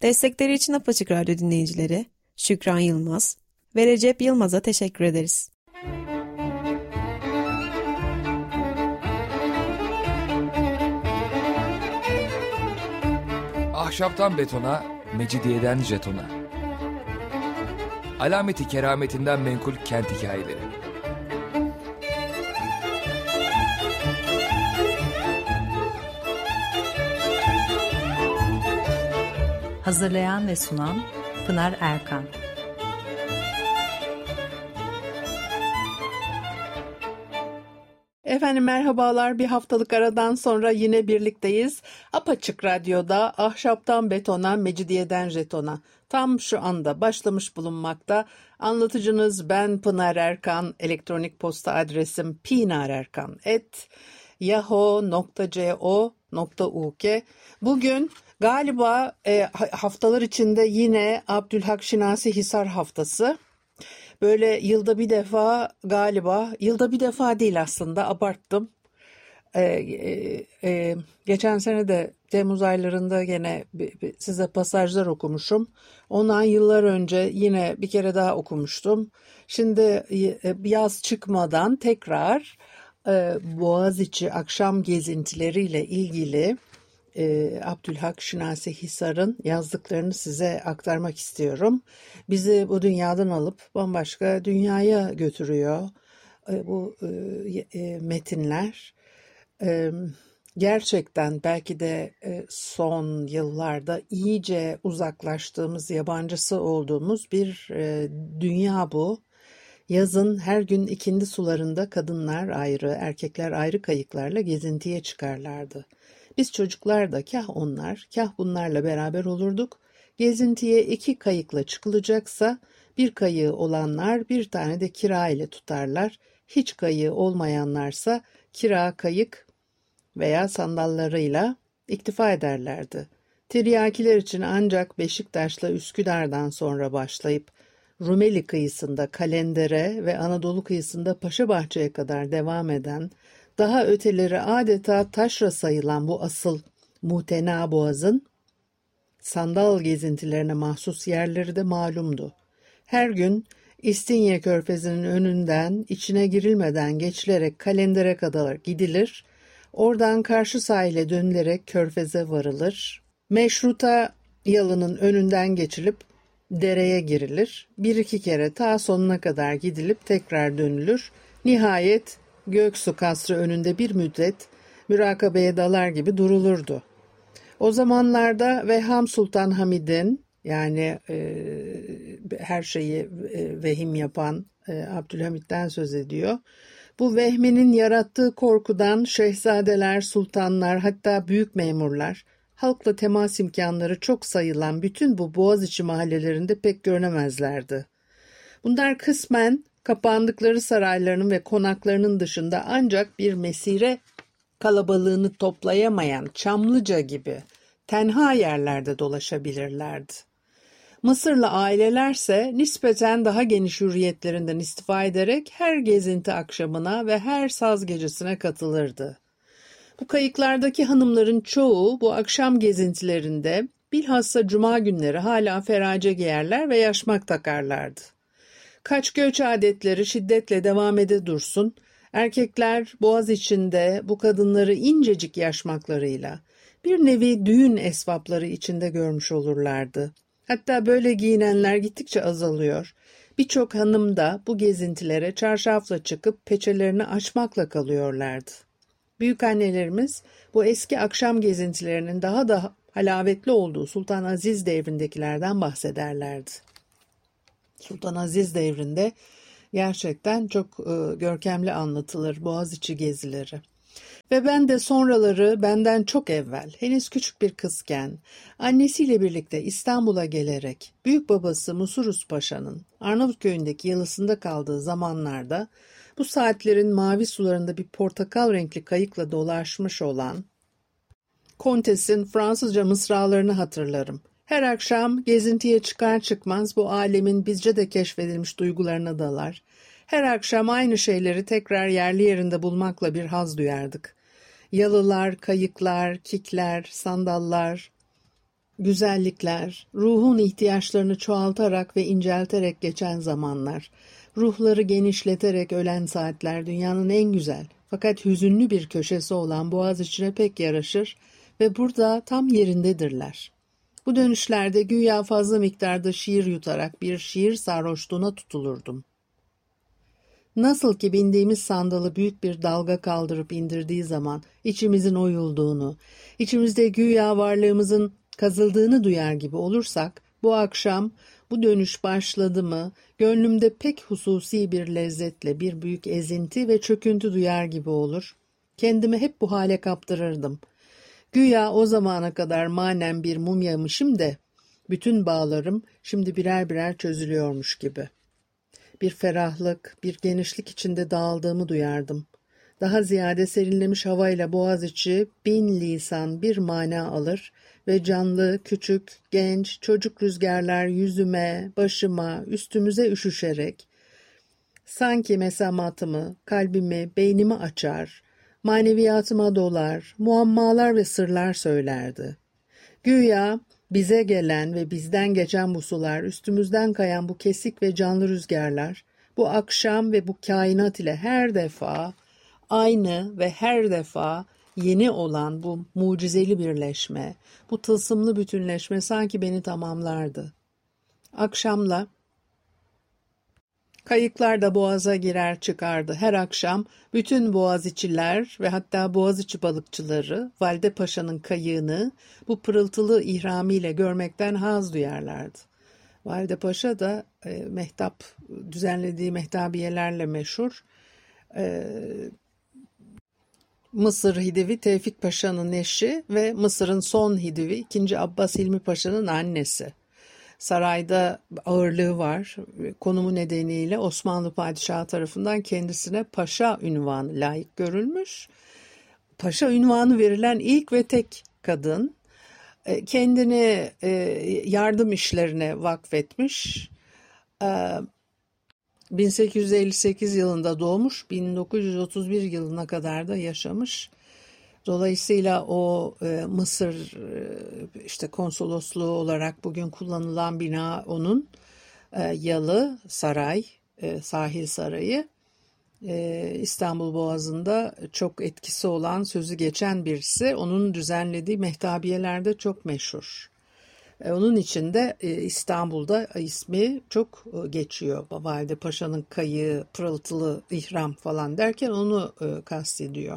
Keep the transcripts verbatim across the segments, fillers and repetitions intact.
Destekleri için Apaçık Radyo dinleyicileri Şükran Yılmaz ve Recep Yılmaz'a teşekkür ederiz. Ahşaptan betona, mecidiyeden jetona. Alameti kerametinden menkul kent hikayeleri. Hazırlayan ve sunan Pınar Erkan. Efendim merhabalar, bir haftalık aradan sonra yine birlikteyiz. Apaçık Radyo'da Ahşaptan Betona, Mecidiyeden Jeton'a tam şu anda başlamış bulunmakta. Anlatıcınız ben Pınar Erkan, elektronik posta adresim pinarerkan at yahoo nokta co nokta uk. Bugün galiba e, haftalar içinde yine Abdülhak Şinasi Hisar haftası. Böyle yılda bir defa galiba, yılda bir defa değil aslında, abarttım. Ee, e, e, geçen sene de Temmuz aylarında gene bir, bir, size pasajlar okumuşum. Ondan yıllar önce yine bir kere daha okumuştum. Şimdi e, yaz çıkmadan tekrar e, Boğaziçi akşam gezintileriyle ilgili e, Abdülhak Şinasi Hisar'ın yazdıklarını size aktarmak istiyorum. Bizi bu dünyadan alıp bambaşka dünyaya götürüyor e, bu e, e, metinler. E, gerçekten belki de e, son yıllarda iyice uzaklaştığımız, yabancısı olduğumuz bir e, dünya bu. Yazın her gün ikindi sularında kadınlar ayrı, erkekler ayrı kayıklarla gezintiye çıkarlardı. Biz çocuklar da kah onlar, kah bunlarla beraber olurduk. Gezintiye iki kayıkla çıkılacaksa bir kayığı olanlar bir tane de kira ile tutarlar. Hiç kayığı olmayanlarsa kira kayık veya sandallarıyla iktifa ederlerdi. Tiryakiler için ancak Beşiktaş'la Üsküdar'dan sonra başlayıp Rumeli kıyısında Kalendere ve Anadolu kıyısında Paşabahçe'ye kadar devam eden, daha öteleri adeta taşra sayılan bu asıl Muhtena Boğaz'ın sandal gezintilerine mahsus yerleri de malumdu. Her gün İstinye Körfezi'nin önünden içine girilmeden geçilerek Kalendere kadar gidilir, oradan karşı sahile dönülerek Körfez'e varılır, Meşruta yalının önünden geçilip dereye girilir, bir iki kere ta sonuna kadar gidilip tekrar dönülür, nihayet Göksu Kasrı önünde bir müddet mürakabeye dalar gibi durulurdu. O zamanlarda Vehham Sultan Hamid'in, yani e, her şeyi e, vehim yapan e, Abdülhamid'den söz ediyor. Bu vehminin yarattığı korkudan şehzadeler, sultanlar, hatta büyük memurlar, halkla temas imkanları çok sayılan bütün bu Boğaziçi mahallelerinde pek görünemezlerdi. Bunlar kısmen kapandıkları saraylarının ve konaklarının dışında ancak bir mesire kalabalığını toplayamayan Çamlıca gibi tenha yerlerde dolaşabilirlerdi. Mısırlı ailelerse nispeten daha geniş hürriyetlerinden istifa ederek her gezinti akşamına ve her saz gecesine katılırdı. Bu kayıklardaki hanımların çoğu bu akşam gezintilerinde bilhassa cuma günleri hala ferace giyerler ve yaşmak takarlardı. Kaç göç adetleri şiddetle devam ede dursun, erkekler boğaz içinde bu kadınları incecik yaşmaklarıyla bir nevi düğün esvapları içinde görmüş olurlardı. Hatta böyle giyinenler gittikçe azalıyor. Birçok hanım da bu gezintilere çarşafla çıkıp peçelerini açmakla kalıyorlardı. Büyükannelerimiz bu eski akşam gezintilerinin daha da halavetli olduğu Sultan Aziz devrindekilerden bahsederlerdi. Sultan Aziz devrinde gerçekten çok e, görkemli anlatılır Boğaziçi gezileri. Ve ben de sonraları benden çok evvel, henüz küçük bir kızken, annesiyle birlikte İstanbul'a gelerek büyük babası Musurus Paşa'nın Arnavutköy'ündeki yalısında kaldığı zamanlarda bu saatlerin mavi sularında bir portakal renkli kayıkla dolaşmış olan Kontes'in Fransızca mısralarını hatırlarım. Her akşam gezintiye çıkar çıkmaz bu alemin bizce de keşfedilmiş duygularına dalar. Her akşam aynı şeyleri tekrar yerli yerinde bulmakla bir haz duyardık. Yalılar, kayıklar, kikler, sandallar, güzellikler, ruhun ihtiyaçlarını çoğaltarak ve incelterek geçen zamanlar, ruhları genişleterek ölen saatler dünyanın en güzel fakat hüzünlü bir köşesi olan Boğaziçi'ne pek yaraşır ve burada tam yerindedirler. Bu dönüşlerde güya fazla miktarda şiir yutarak bir şiir sarhoşluğuna tutulurdum. Nasıl ki bindiğimiz sandalı büyük bir dalga kaldırıp indirdiği zaman içimizin oyulduğunu, içimizde güya varlığımızın kazıldığını duyar gibi olursak, bu akşam bu dönüş başladı mı, gönlümde pek hususi bir lezzetle bir büyük ezinti ve çöküntü duyar gibi olur. Kendimi hep bu hale kaptırırdım. Güya o zamana kadar manen bir mumyamışım da, bütün bağlarım şimdi birer birer çözülüyormuş gibi. Bir ferahlık, bir genişlik içinde dağıldığımı duyardım. Daha ziyade serinlemiş havayla Boğaziçi bin lisan bir mana alır ve canlı, küçük, genç, çocuk rüzgarlar yüzüme, başıma, üstümüze üşüşerek sanki mesamatımı, kalbimi, beynimi açar, maneviyatıma dolar, muammalar ve sırlar söylerdi. Güya bize gelen ve bizden geçen bu sular, üstümüzden kayan bu kesik ve canlı rüzgarlar, bu akşam ve bu kainat ile her defa aynı ve her defa yeni olan bu mucizeli birleşme, bu tılsımlı bütünleşme sanki beni tamamlardı. Akşamla kayıklar da boğaza girer çıkardı. Her akşam bütün Boğaziçiler ve hatta Boğaziçi balıkçıları Valide Paşa'nın kayığını bu pırıltılı ihramiyle görmekten haz duyarlardı. Valide Paşa da e, mehtap düzenlediği mehtabiyelerle meşhur. E, Mısır Hidivi Tevfik Paşa'nın eşi ve Mısır'ın son Hidivi ikinci. Abbas Hilmi Paşa'nın annesi. Sarayda ağırlığı var. Konumu nedeniyle Osmanlı padişahı tarafından kendisine paşa unvanı layık görülmüş. Paşa unvanı verilen ilk ve tek kadın. Kendini yardım işlerine vakfetmiş. bin sekiz yüz elli sekiz yılında doğmuş, bin dokuz yüz otuz bir yılına kadar da yaşamış. Dolayısıyla o e, Mısır e, işte konsolosluğu olarak bugün kullanılan bina onun e, yalı saray, e, sahil sarayı. E, İstanbul Boğazı'nda çok etkisi olan, sözü geçen birisi. Onun düzenlediği mehtabiyelerde çok meşhur. E, onun için de e, İstanbul'da ismi çok e, geçiyor. Valide Paşa'nın kayığı, pırıltılı ihram falan derken onu e, kastediyor.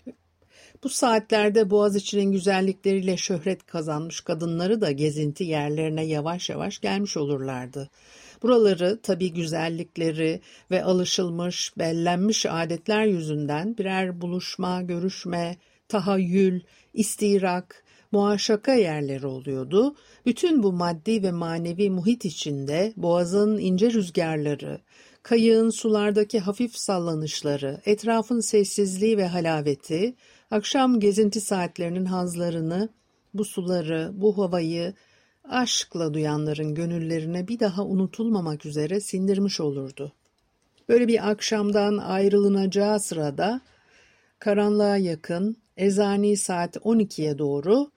Bu saatlerde Boğaziçi'nin güzellikleriyle şöhret kazanmış kadınları da gezinti yerlerine yavaş yavaş gelmiş olurlardı. Buraları tabii güzellikleri ve alışılmış, bellenmiş adetler yüzünden birer buluşma, görüşme, tahayyül, istirak, muaşaka yerleri oluyordu. Bütün bu maddi ve manevi muhit içinde boğazın ince rüzgarları, kayığın sulardaki hafif sallanışları, etrafın sessizliği ve halaveti, akşam gezinti saatlerinin hazlarını, bu suları, bu havayı aşkla duyanların gönüllerine bir daha unutulmamak üzere sindirmiş olurdu. Böyle bir akşamdan ayrılınacağı sırada karanlığa yakın, ezani saat on ikiye doğru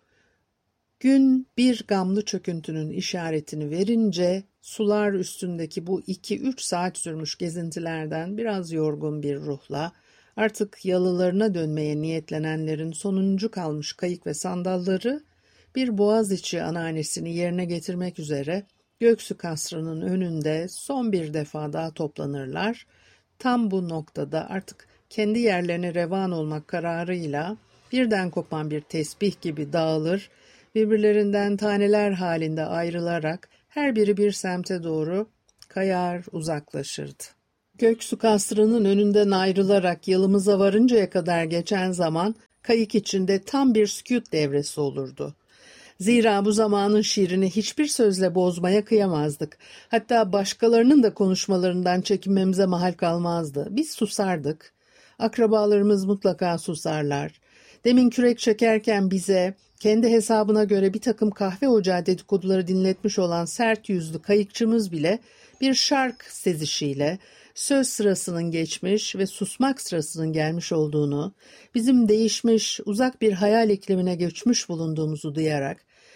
gün bir gamlı çöküntünün işaretini verince sular üstündeki bu iki üç saat sürmüş gezintilerden biraz yorgun bir ruhla artık yalılarına dönmeye niyetlenenlerin sonuncu kalmış kayık ve sandalları bir Boğaziçi ananesini yerine getirmek üzere Göksu Kasrı'nın önünde son bir defa daha toplanırlar. Tam bu noktada artık kendi yerlerine revan olmak kararıyla birden kopan bir tesbih gibi dağılır, birbirlerinden taneler halinde ayrılarak her biri bir semte doğru kayar uzaklaşırdı. Göksu Kasrı'nın önünden ayrılarak yılımıza varıncaya kadar geçen zaman kayık içinde tam bir sükût devresi olurdu. Zira bu zamanın şiirini hiçbir sözle bozmaya kıyamazdık. Hatta başkalarının da konuşmalarından çekinmemize mahal kalmazdı. Biz susardık. Akrabalarımız mutlaka susarlar. Demin kürek çekerken bize kendi hesabına göre bir takım kahve ocağı dedikoduları dinletmiş olan sert yüzlü kayıkçımız bile bir şark sezişiyle söz sırasının geçmiş ve susmak sırasının gelmiş olduğunu, bizim değişmiş, uzak bir hayal iklimine göçmüş bulunduğumuzu duyarak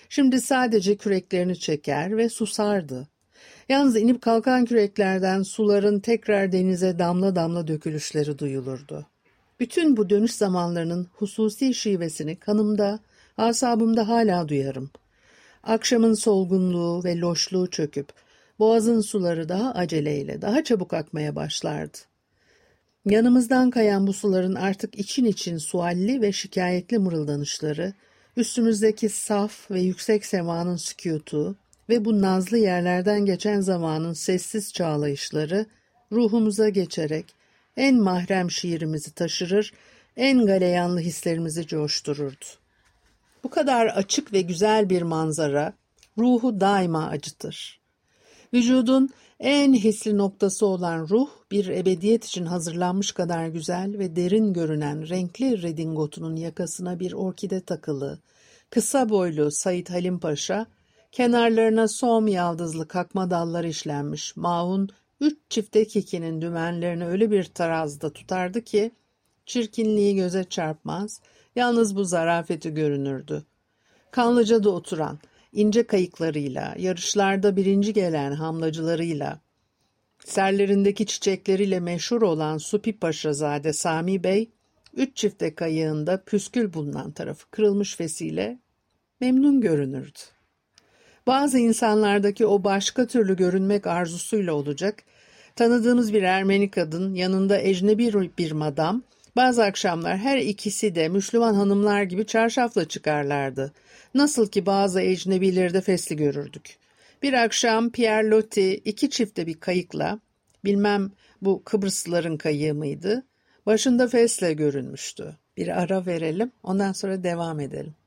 Şimdi sadece küreklerini çeker ve susardı. Yalnız inip kalkan küreklerden suların tekrar denize damla damla dökülüşleri duyulurdu. Bütün bu dönüş zamanlarının hususi şivesini kanımda, asabımda hala duyarım. Akşamın solgunluğu ve loşluğu çöküp, boğazın suları daha aceleyle, daha çabuk akmaya başlardı. Yanımızdan kayan bu suların artık için için sualli ve şikayetli mırıldanışları, üstümüzdeki saf ve yüksek semanın sükutu ve bu nazlı yerlerden geçen zamanın sessiz çağlayışları ruhumuza geçerek en mahrem şiirimizi taşırır, en galeyanlı hislerimizi coştururdu. Bu kadar açık ve güzel bir manzara ruhu daima acıtır. Vücudun en hisli noktası olan ruh, bir ebediyet için hazırlanmış kadar güzel ve derin görünen renkli redingotunun yakasına bir orkide takılı, kısa boylu Said Halim Paşa, kenarlarına som yaldızlı kakma dallar işlenmiş maun üç çifte kekinin dümenlerini öyle bir tarazda tutardı ki, çirkinliği göze çarpmaz, yalnız bu zarafeti görünürdü. Kanlıca'da oturan, ince kayıklarıyla, yarışlarda birinci gelen hamlacılarıyla, serlerindeki çiçekleriyle meşhur olan Supi Paşazade Sami Bey, üç çifte kayığında püskül bulunan tarafı kırılmış fesiyle memnun görünürdü. Bazı insanlardaki o başka türlü görünmek arzusuyla olacak, tanıdığımız bir Ermeni kadın yanında ecnebi bir madam, bazı akşamlar her ikisi de Müslüman hanımlar gibi çarşafla çıkarlardı. Nasıl ki bazı ecnebileri de fesli görürdük. Bir akşam Pierre Loti iki çifte bir kayıkla, bilmem bu Kıbrıslıların kayığı mıydı, başında fesle görünmüştü. Bir ara verelim, ondan sonra devam edelim.